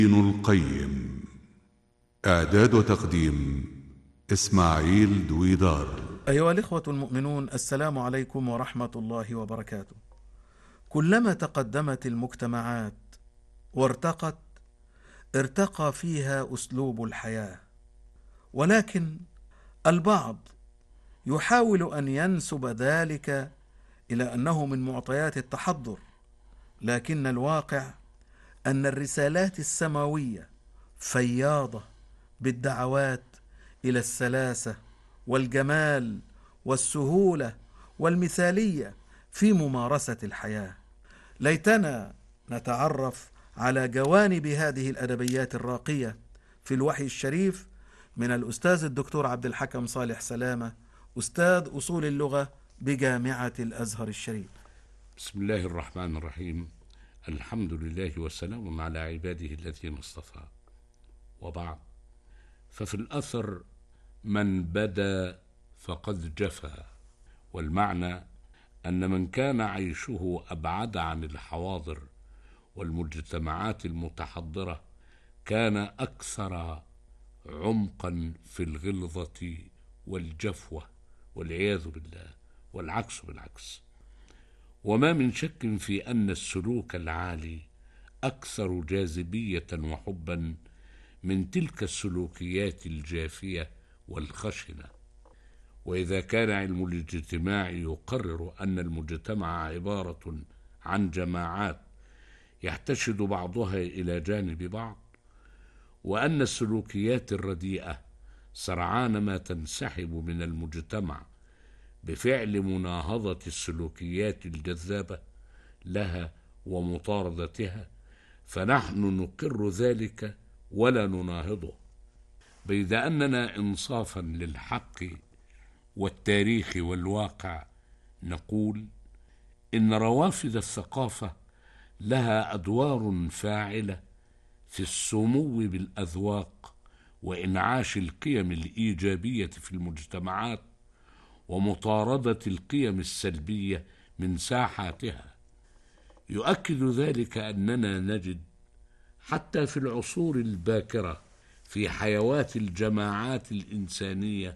ابن القيم. إعداد وتقديم إسماعيل دويدار. أيها الإخوة المؤمنون، السلام عليكم ورحمة الله وبركاته. كلما تقدمت المجتمعات وارتقت، ارتقى فيها أسلوب الحياة، ولكن البعض يحاول أن ينسب ذلك إلى أنه من معطيات التحضر، لكن الواقع أن الرسالات السماوية فياضة بالدعوات إلى السلاسة والجمال والسهولة والمثالية في ممارسة الحياة. ليتنا نتعرف على جوانب هذه الأدبيات الراقية في الوحي الشريف من الأستاذ الدكتور عبد الحكم صالح سلامة، أستاذ أصول اللغة بجامعة الأزهر الشريف. بسم الله الرحمن الرحيم. الحمد لله والسلام على عباده الذين اصطفى، وبعد، ففي الأثر من بدا فقد جفا، والمعنى أن من كان عيشه أبعد عن الحواضر والمجتمعات المتحضرة كان أكثر عمقا في الغلظة والجفوة والعياذ بالله، والعكس بالعكس. وما من شك في أن السلوك العالي أكثر جاذبية وحبا من تلك السلوكيات الجافية والخشنة. وإذا كان علم الاجتماع يقرر أن المجتمع عبارة عن جماعات يحتشد بعضها إلى جانب بعض، وأن السلوكيات الرديئة سرعان ما تنسحب من المجتمع بفعل مناهضة السلوكيات الجذابة لها ومطاردتها، فنحن نقر ذلك ولا نناهضه، بيد أننا إنصافا للحق والتاريخ والواقع نقول إن روافد الثقافة لها أدوار فاعلة في السمو بالأذواق وإنعاش القيم الإيجابية في المجتمعات ومطاردة القيم السلبية من ساحاتها. يؤكد ذلك أننا نجد حتى في العصور الباكرة في حيوات الجماعات الإنسانية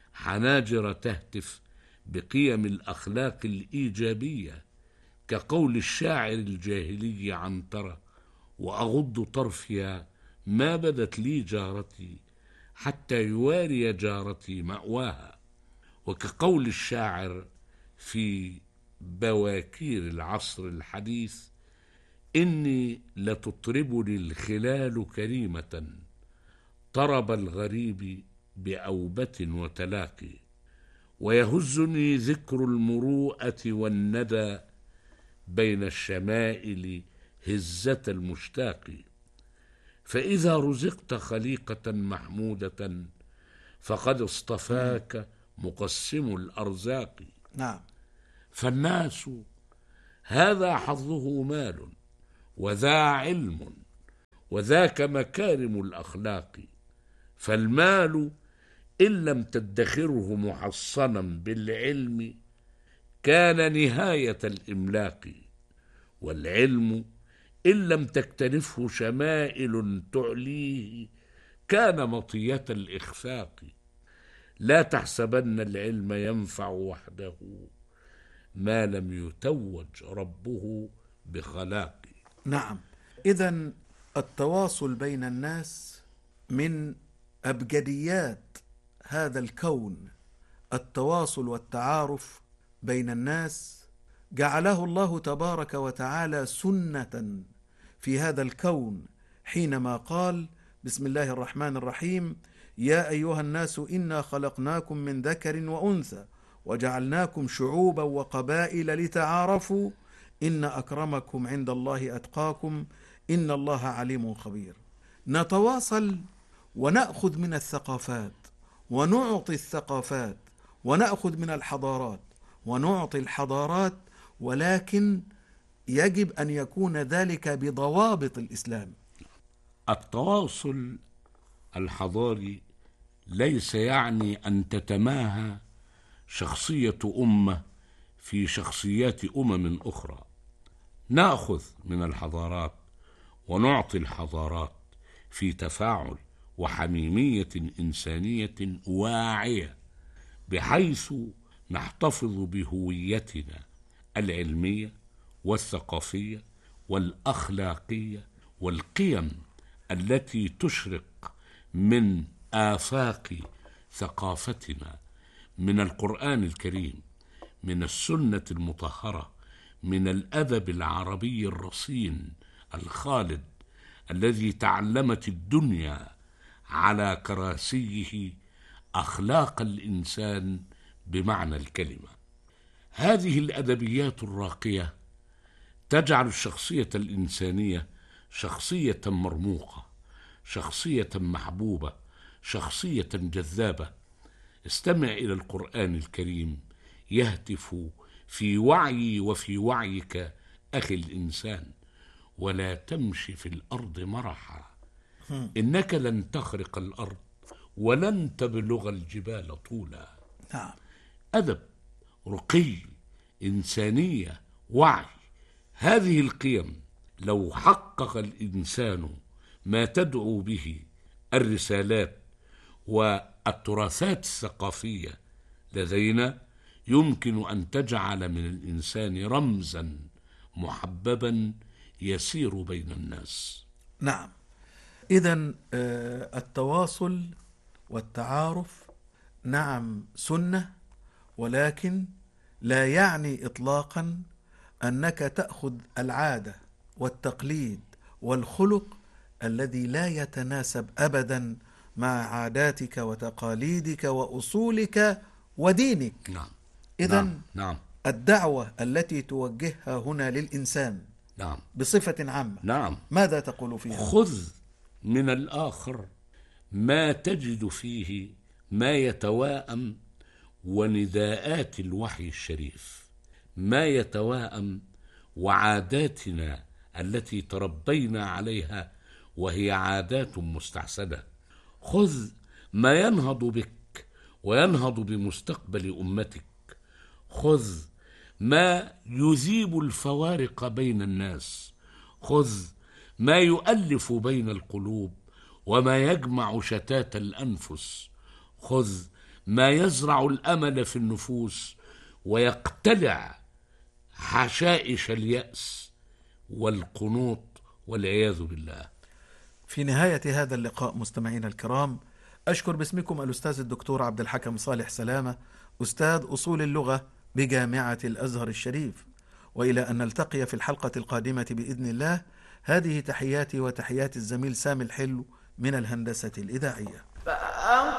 حناجر تهتف بقيم الأخلاق الإيجابية، كقول الشاعر الجاهلي عنترة: وأغض طرفي ما بدت لي جارتي حتى يواري جارتي مأواها، وكقول الشاعر في بواكير العصر الحديث: إني لتطربني الخلال كريمة طرب الغريب بأوبة وتلاقي، ويهزني ذكر المروءة والندى بين الشمائل هزة المشتاق، فإذا رزقت خليقة محمودة فقد اصطفاك مقسم الأرزاق. نعم. فالناس هذا حظه مال وذا علم وذاك مكارم الأخلاق، فالمال إن لم تدخره محصنا بالعلم كان نهاية الإملاق، والعلم إن لم تكتنفه شمائل تعليه كان مطية الإخفاق. لا تحسبن العلم ينفع وحده ما لم يتوج ربه بخلاق. نعم، إذن التواصل بين الناس من أبجديات هذا الكون. التواصل والتعارف بين الناس جعله الله تبارك وتعالى سنة في هذا الكون حينما قال: بسم الله الرحمن الرحيم: يا أيها الناس إنا خلقناكم من ذكر وأنثى وجعلناكم شعوبا وقبائل لتعارفوا إن أكرمكم عند الله أتقاكم إن الله عليم خبير. نتواصل ونأخذ من الثقافات ونعطي الثقافات، ونأخذ من الحضارات ونعطي الحضارات، ولكن يجب أن يكون ذلك بضوابط الإسلام. التواصل الحضاري ليس يعني أن تتماهى شخصية أمة في شخصيات أخرى. نأخذ من الحضارات ونعطي الحضارات، في تفاعل وحميمية إنسانية واعية، بحيث نحتفظ بهويتنا العلمية والثقافية والأخلاقية والقيم التي تشرق من آفاق ثقافتنا، من القرآن الكريم، من السنة المطهرة، من الأدب العربي الرصين الخالد الذي تعلمت الدنيا على كراسيه أخلاق الإنسان بمعنى الكلمة. هذه الأدبيات الراقية تجعل الشخصية الإنسانية شخصية مرموقة، شخصية محبوبة، شخصية جذابة. استمع إلى القرآن الكريم يهتف في وعيي وفي وعيك أخي الإنسان: ولا تمشي في الأرض مرحا إنك لن تخرق الأرض ولن تبلغ الجبال طولا. نعم. أدب، رقي، إنسانية، وعي. هذه القيم لو حقق الإنسان ما تدعو به الرسالات والتراثات الثقافية لدينا، يمكن أن تجعل من الإنسان رمزا محببا يسير بين الناس. نعم. إذن التواصل والتعارف نعم سنة، ولكن لا يعني إطلاقا أنك تأخذ العادة والتقليد والخلق الذي لا يتناسب أبدا مع عاداتك وتقاليدك وأصولك ودينك. نعم. إذن نعم. الدعوة التي توجهها هنا للإنسان نعم. بصفة عامة، نعم. ماذا تقول فيها؟ خذ من الآخر ما تجد فيه ما يتواءم ونداءات الوحي الشريف، ما يتواءم وعاداتنا التي تربينا عليها وهي عادات مستحسنة. خذ ما ينهض بك وينهض بمستقبل أمتك. خذ ما يذيب الفوارق بين الناس. خذ ما يؤلف بين القلوب وما يجمع شتات الأنفس. خذ ما يزرع الأمل في النفوس ويقتلع حشائش اليأس والقنوط والعياذ بالله. في نهاية هذا اللقاء مستمعينا الكرام، أشكر باسمكم الأستاذ الدكتور عبد الحكم صالح سلامة، أستاذ أصول اللغة بجامعة الأزهر الشريف، وإلى أن نلتقي في الحلقة القادمة بإذن الله. هذه تحياتي وتحيات الزميل سامي الحلو من الهندسة الإذاعية.